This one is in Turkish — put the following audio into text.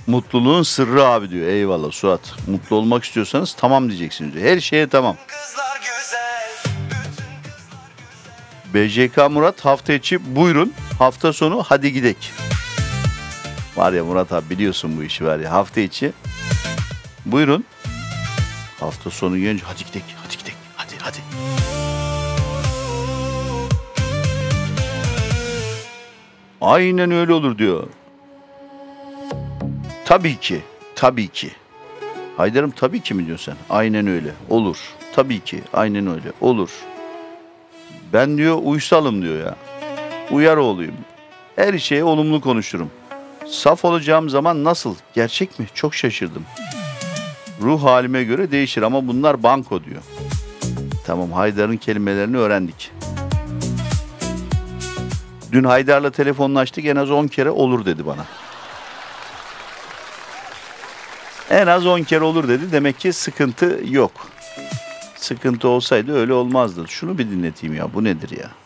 Mutluluğun sırrı abi diyor. Eyvallah Suat. Mutlu olmak istiyorsanız tamam diyeceksiniz diyor. Her şeye tamam. BJK Murat hafta içi buyurun. Hafta sonu hadi gidek. Var ya Murat abi biliyorsun bu işi var ya. Hafta içi buyurun. Hafta sonu gelince hadi gidek. Hadi gidek. Hadi. Aynen öyle olur diyor. Tabii ki. Haydar'ım tabii ki mi diyorsun sen? Aynen öyle. Olur. Tabii ki. Aynen öyle. Olur. Ben diyor uysalım diyor ya. Uyar oğluyum. Her şeye olumlu konuşurum. Saf olacağım zaman nasıl? Gerçek mi? Çok şaşırdım. Ruh halime göre değişir ama bunlar banko diyor. Tamam Haydar'ın kelimelerini öğrendik. Dün Haydar'la telefonlaştık en az 10 kere olur dedi bana. En az 10 kere olur dedi. Demek ki sıkıntı yok. Sıkıntı olsaydı öyle olmazdı. Şunu bir dinleteyim ya. Bu nedir ya?